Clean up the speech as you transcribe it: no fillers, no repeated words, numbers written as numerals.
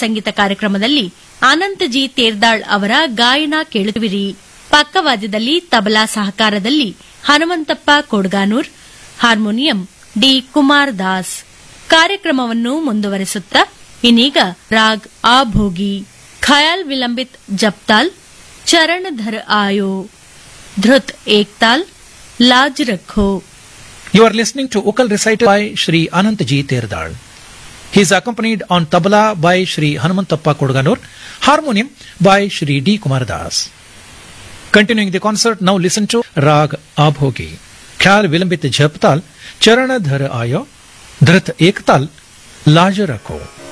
ಸಂಗೀತ ಕಾರ್ಯಕ್ರಮದಲ್ಲಿ ಅನಂತ್ ಜಿ ತೇರ್ದಾಳ್ ಅವರ ಗಾಯನ ಕೇಳುವಿರಿ. ಪಕ್ಕವಾದ್ಯದಲ್ಲಿ ತಬಲಾ ಸಹಕಾರದಲ್ಲಿ ಹನುಮಂತಪ್ಪ ಕೊಡ್ಗಾನೂರ್, ಹಾರ್ಮೋನಿಯಂ ಡಿ ಕುಮಾರ್ ದಾಸ್. ಕಾರ್ಯಕ್ರಮವನ್ನು ಮುಂದುವರೆಸುತ್ತಾ ಇನ್ನೀಗ ರಾಗ್ ಆಭೋಗಿ, ಖಯಾಲ್ ವಿಲಂಬಿತ್ ಜಪ್ತಾಲ್, ಚರಣ್ ಧರ್ ಆಯೋ, ಧೃತ್ ಏಕ್ತಾಲ್, लाज रखो. You are listening to Ukal recited by Shri Anant Ji Terdal. He is accompanied on tabla by Shri Hanumantappa Kodganur, harmonium by Shri D. Kumar Das. Continuing the concert, now listen to Rag Abhogi, Khyal Vilambit Jhaptal, Charana Dhar Ayo, Dhrit Ektal, Laj Rakho.